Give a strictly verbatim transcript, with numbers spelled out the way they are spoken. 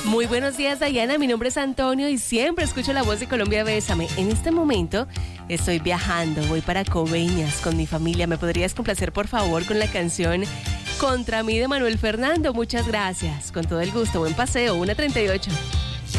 Muy buenos días, Dayana. Mi nombre es Antonio y siempre escucho la voz de Colombia Bésame. En este momento estoy viajando, voy para Coveñas con mi familia. ¿Me podrías complacer, por favor, con la canción Contra mí de Manuel Fernando? Muchas gracias. Con todo el gusto. Buen paseo. una treinta y ocho.